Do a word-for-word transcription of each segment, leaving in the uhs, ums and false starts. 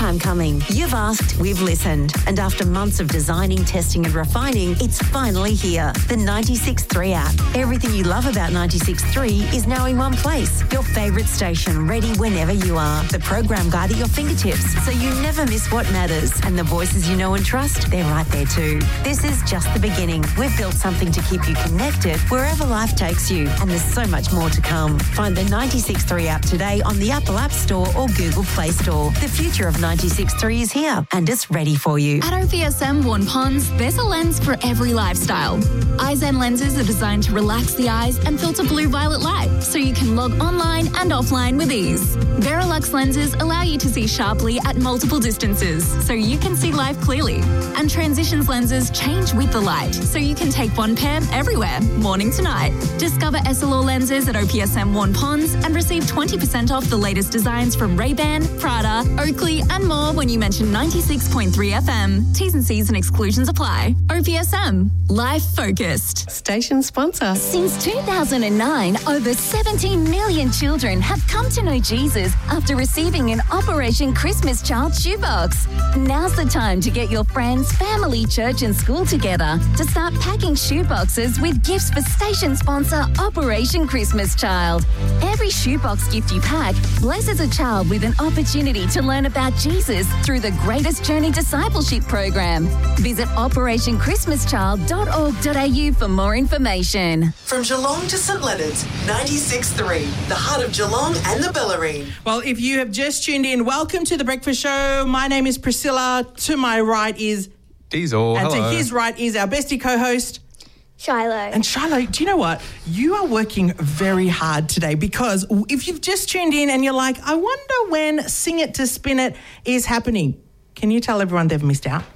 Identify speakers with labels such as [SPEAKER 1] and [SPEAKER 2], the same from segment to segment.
[SPEAKER 1] time coming. You've asked, we've listened. And after months of designing, testing and refining, it's finally here. The ninety-six point three app. Everything you love about ninety-six point three is now in one place. Your favourite station, ready whenever you are. The program guide at your fingertips, so you never miss what matters. And the voices you know and trust, they're right there too. This is just the beginning. We've built something to keep you connected wherever life takes you. And there's so much more to come. Find the ninety-six point three app today on the Apple App Store or Google Play Store. The future of ninety-six point three is here and it's ready for you.
[SPEAKER 2] At O P S M Warren Ponds, there's a lens for every lifestyle. Eyezen lenses are designed to relax the eyes and filter blue-violet light so you can log online and offline with ease. Verilux lenses allow you to see sharply at multiple distances so you can see life clearly. And Transitions lenses change with the light so you can take one pair everywhere, morning to night. Discover S L R lenses at O P S M Warren Ponds and receive twenty percent off the latest designs from Ray-Ban, Prada, Oakley and more when you mention ninety-six point three F M. T's and C's and exclusions apply. O P S M. Life focused.
[SPEAKER 3] Station sponsor.
[SPEAKER 4] Since two thousand nine, over seventeen million children have come to know Jesus after receiving an Operation Christmas Child shoebox. Now's the time to get your friends, family, church and school together to start packing shoeboxes with gifts for station sponsor Operation Christmas Child. Every shoebox gift you pack blesses a child with an opportunity to learn about Jesus through the Greatest Journey Discipleship Program. Visit operation christmas child dot org dot a u for more information.
[SPEAKER 5] From Geelong to St Leonard's, ninety-six point three, the heart of Geelong and the Bellarine.
[SPEAKER 6] Well, if you have just tuned in, welcome to The Breakfast Show. My name is Priscilla. To my right is
[SPEAKER 7] Diesel.
[SPEAKER 6] And
[SPEAKER 7] Hello.
[SPEAKER 6] to his right is our bestie co-host,
[SPEAKER 8] Shiloh.
[SPEAKER 6] And Shiloh, do you know what? You are working very hard today because if you've just tuned in and you're like, I wonder when Sing It to Spin It is happening, can you tell everyone they've missed out?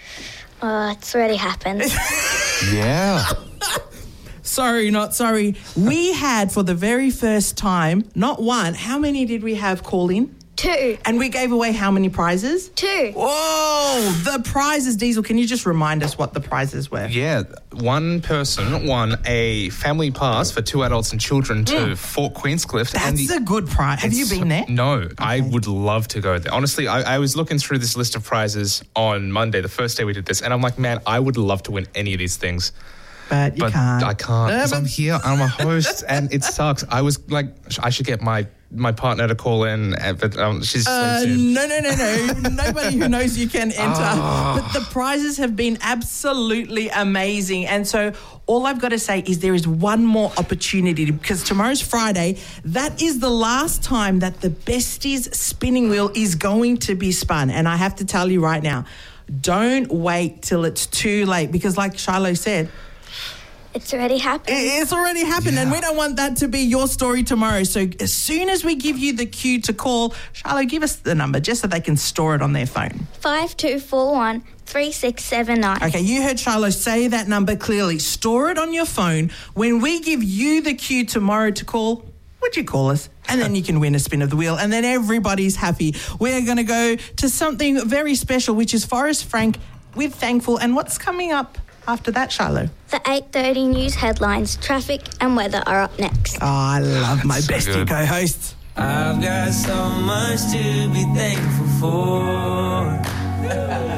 [SPEAKER 8] Oh, it's already happened.
[SPEAKER 7] Yeah.
[SPEAKER 6] Sorry, not sorry. We had for the very first time, not one, how many did we have call in?
[SPEAKER 8] Two.
[SPEAKER 6] And we gave away how many prizes?
[SPEAKER 8] Two.
[SPEAKER 6] Whoa, the prizes, Diesel. Can you just remind us what the prizes were?
[SPEAKER 7] Yeah, one person won a family pass for two adults and children to
[SPEAKER 6] Mm.
[SPEAKER 7] Fort Queenscliff.
[SPEAKER 6] That's
[SPEAKER 7] and the,
[SPEAKER 6] a good prize. Have you been there?
[SPEAKER 7] No, okay. I would love to go there. Honestly, I, I was looking through this list of prizes on Monday, the first day we did this, and I'm like, man, I would love to win any of these things.
[SPEAKER 6] But you
[SPEAKER 7] but
[SPEAKER 6] can't.
[SPEAKER 7] I can't.
[SPEAKER 6] Uh,
[SPEAKER 7] Because
[SPEAKER 6] but-
[SPEAKER 7] I'm here, I'm a host, and it sucks. I was like, I should get my my partner to call in, uh, but um, she's
[SPEAKER 6] Uh,
[SPEAKER 7] asleep soon.
[SPEAKER 6] no, no, no, no. Nobody who knows you can enter.
[SPEAKER 7] Oh.
[SPEAKER 6] But the prizes have been absolutely amazing. And so all I've got to say is there is one more opportunity because tomorrow's Friday. That is the last time that the Besties spinning wheel is going to be spun. And I have to tell you right now, don't wait till it's too late because like Shiloh said,
[SPEAKER 8] It's already happened.
[SPEAKER 6] it's already happened,
[SPEAKER 7] Yeah.
[SPEAKER 6] and we don't want that to be your story tomorrow. So as soon as we give you the cue to call, Charlotte, give us the number just so they can store it on their phone.
[SPEAKER 8] Five two four one three six seven nine.
[SPEAKER 6] Okay, you heard Charlotte say that number clearly. Store it on your phone. When we give you the cue tomorrow to call, would you call us? And then you can win a spin of the wheel, and then everybody's happy. We're going to go to something very special, which is Forrest Frank with Thankful. And what's coming up after that, Charlotte?
[SPEAKER 8] The eight thirty news headlines, traffic and weather are up next.
[SPEAKER 6] Oh, I love my
[SPEAKER 7] So
[SPEAKER 6] bestie
[SPEAKER 7] good.
[SPEAKER 6] co-host.
[SPEAKER 9] I've got so much to be thankful for.